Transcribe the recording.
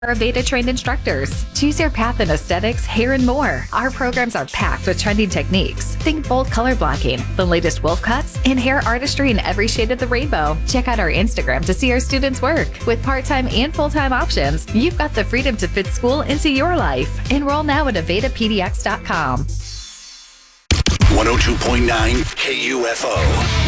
Our Aveda-trained instructors. Choose your path in aesthetics, hair, and more. Our programs are packed with trending techniques. Think bold color blocking, the latest wolf cuts, and hair artistry in every shade of the rainbow. Check out our Instagram to see our students' work. With part-time and full-time options, you've got the freedom to fit school into your life. Enroll now at AvedaPDX.com. 102.9 KUFO.